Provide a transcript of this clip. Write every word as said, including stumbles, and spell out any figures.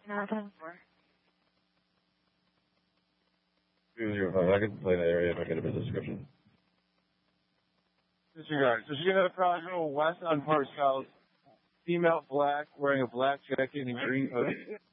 No, ten four. Two zero five. I can play that area if I get a bit of description. Disregard. So she's gonna probably go west on Park South. Female black, wearing a black jacket and a green hoodie.